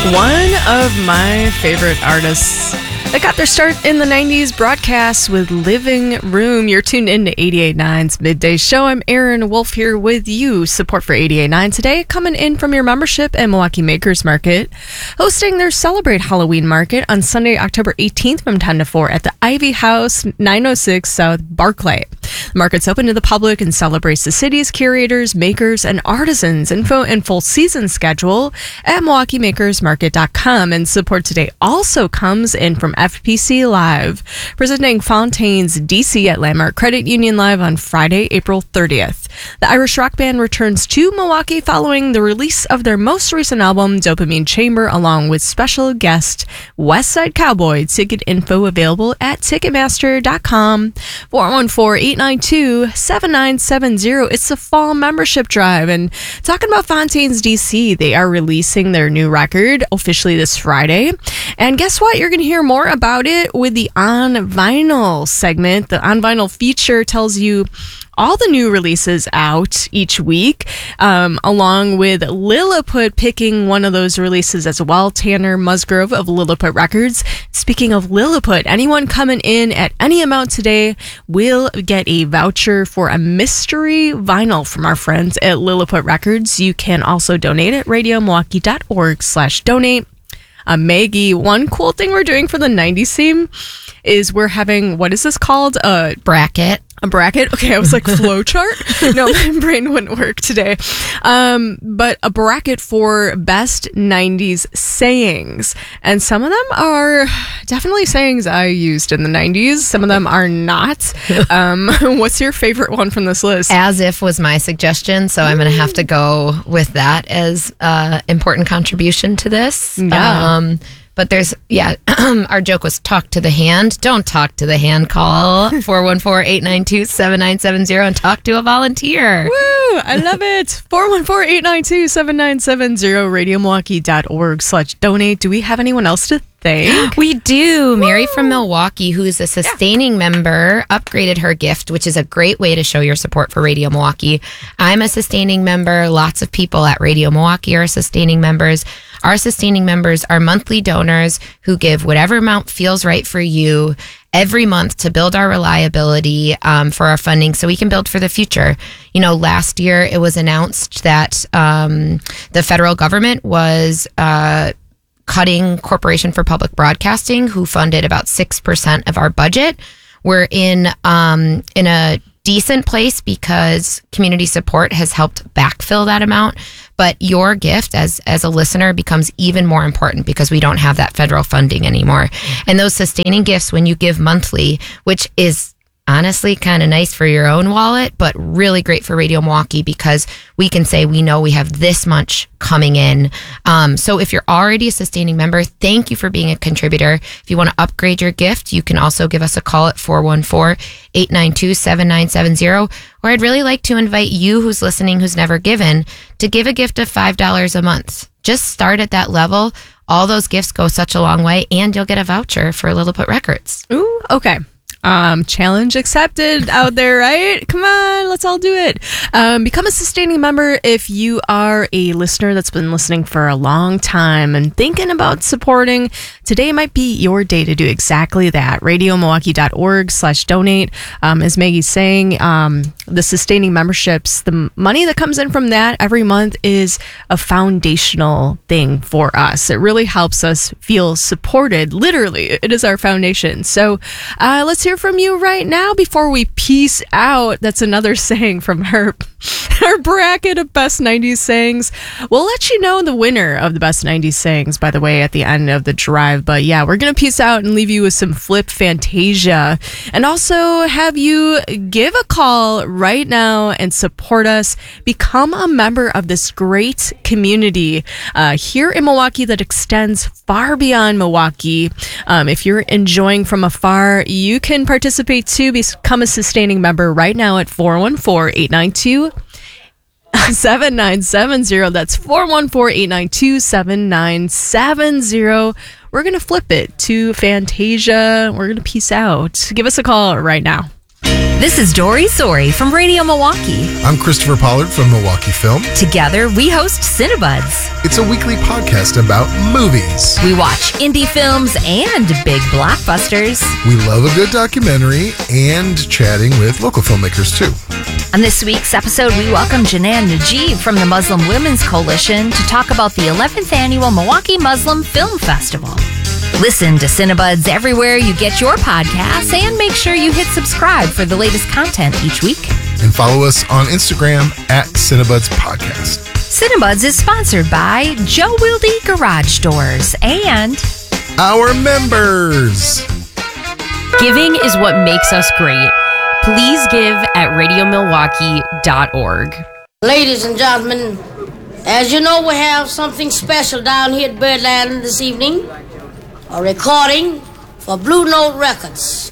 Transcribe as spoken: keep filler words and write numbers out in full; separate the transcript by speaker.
Speaker 1: One of my favorite artists that got their start in the nineties broadcasts with Living Room. You're tuned in to eighty-eight point nine's Midday Show. I'm Erin Wolf here with you. Support for eighty-eight point nine today coming in from your membership at Milwaukee Makers Market, hosting their Celebrate Halloween Market on Sunday, October eighteenth from ten to four at the Ivy House, nine oh six South Barclay. The market's open to the public and celebrates the city's curators, makers, and artisans. Info and full season schedule at milwaukee makers market dot com. And support today also comes in from F P C Live, presenting Fontaines D C at Landmark Credit Union Live on Friday, April thirtieth. The Irish rock band returns to Milwaukee following the release of their most recent album, Dopamine Chamber, along with special guest West Side Cowboy. Ticket info available at ticketmaster dot com. four one four, eight nine two, seven nine seven zero. It's the fall membership drive. And talking about Fontaines D C, they are releasing their new record officially this Friday. And guess what? You're going to hear more about it with the On Vinyl segment. The On Vinyl feature tells you all the new releases out each week, um, along with Lilliput picking one of those releases as well. Tanner Musgrove of Lilliput Records. Speaking of Lilliput, anyone coming in at any amount today will get a voucher for a mystery vinyl from our friends at Lilliput Records. You can also donate at radio milwaukee dot org slash donate. Uh, Maggie, one cool thing we're doing for the nineties theme is we're having, what is this called? A
Speaker 2: bracket.
Speaker 1: A bracket? Okay, I was like, flow chart? No, my brain wouldn't work today. Um, but a bracket for best nineties sayings. And some of them are definitely sayings I used in the nineties. Some of them are not. Um, what's your favorite one from this list?
Speaker 2: As if was my suggestion, so I'm going to have to go with that as an important contribution to this.
Speaker 1: Yeah.
Speaker 2: Um, But there's, yeah, our joke was talk to the hand. Don't talk to the hand. Call four one four, eight nine two, seven nine seven zero and talk to a volunteer.
Speaker 1: Woo! I love it. four one four, eight nine two, seven nine seven zero, radio milwaukee dot org slash donate. Do we have anyone else to thank?
Speaker 2: We do. Mary from Milwaukee, who is a sustaining yeah. member, upgraded her gift, which is a great way to show your support for Radio Milwaukee. I'm a sustaining member. Lots of people at Radio Milwaukee are sustaining members. Our sustaining members are monthly donors who give whatever amount feels right for you every month to build our reliability um, for our funding so we can build for the future. You know, last year it was announced that um, the federal government was uh, cutting Corporation for Public Broadcasting, who funded about six percent of our budget. We're in um, in a decent place because community support has helped backfill that amount. But your gift as as a listener becomes even more important because we don't have that federal funding anymore. And those sustaining gifts, when you give monthly, which is honestly kind of nice for your own wallet, but really great for Radio Milwaukee because we can say we know we have this much coming in. Um, so if you're already a sustaining member, thank you for being a contributor. If you want to upgrade your gift, you can also give us a call at four one four, eight nine two, seven nine seven zero. Or I'd really like to invite you who's listening who's never given to give a gift of five dollars a month. Just start at that level. All those gifts go such a long way, and you'll get a voucher for Lilliput Records.
Speaker 1: Ooh, okay. Um, challenge accepted out there, right? Come on, let's all do it. Um, become a sustaining member if you are a listener that's been listening for a long time and thinking about supporting. Today might be your day to do exactly that. radio milwaukee dot org slash donate. Um, as Maggie's saying, um, the sustaining memberships, the money that comes in from that every month is a foundational thing for us. It really helps us feel supported. Literally, it is our foundation. So uh, let's hear from you right now before we peace out. That's another saying from her, her bracket of best nineties sayings. We'll let you know the winner of the best nineties sayings, by the way, at the end of the drive. But yeah, we're going to peace out and leave you with some Flip Fantasia and also have you give a call right now and support us. Become a member of this great community uh, here in Milwaukee that extends far beyond Milwaukee. Um, if you're enjoying from afar, you can participate too. Become a sustaining member right now at four one four, eight nine two, seven nine seven zero. That's four one four, eight nine two, seven nine seven zero. We're going to flip it to Fantasia. We're going to peace out. Give us a call right now.
Speaker 3: This is Dory Sori from Radio Milwaukee.
Speaker 4: I'm Christopher Pollard from Milwaukee Film.
Speaker 3: Together, we host Cinebuds.
Speaker 4: It's a weekly podcast about movies.
Speaker 3: We watch indie films and big blockbusters.
Speaker 4: We love a good documentary and chatting with local filmmakers, too.
Speaker 3: On this week's episode, we welcome Janan Najib from the Muslim Women's Coalition to talk about the eleventh Annual Milwaukee Muslim Film Festival. Listen to Cinebuds everywhere you get your podcasts, and make sure you hit subscribe for the latest content each week.
Speaker 4: And follow us on Instagram at Cinebuds Podcast.
Speaker 3: Cinebuds is sponsored by Joe Wilde Garage Doors and
Speaker 4: our members.
Speaker 1: Giving is what makes us great. Please give at radio milwaukee dot org.
Speaker 5: Ladies and gentlemen, as you know, we have something special down here at Birdland this evening. A recording for Blue Note Records.